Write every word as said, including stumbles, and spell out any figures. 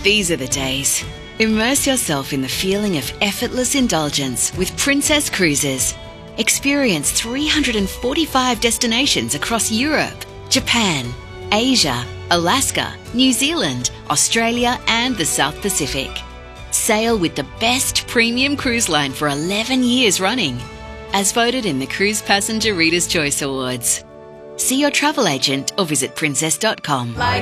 These are the days. Immerse yourself in the feeling of effortless indulgence with Princess Cruises. Experience three hundred forty-five destinations across Europe, Japan, Asia, Alaska, New Zealand, Australia and the South Pacific. Sail with the best premium cruise line for eleven years running, as voted in the Cruise Passenger Reader's Choice Awards. See your travel agent or visit princess dot com. Like